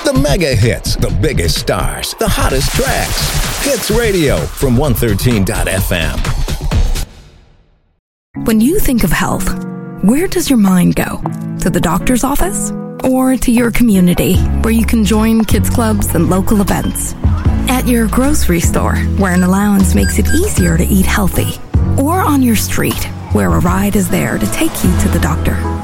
The mega hits, the biggest stars, the hottest tracks. Hits Radio from 113.fm. When you think of health, where does your mind go? To the doctor's office? Or to your community, where you can join kids clubs and local events? At your grocery store, where an allowance makes it easier to eat healthy? Or on your street, where a ride is there to take you to the doctor?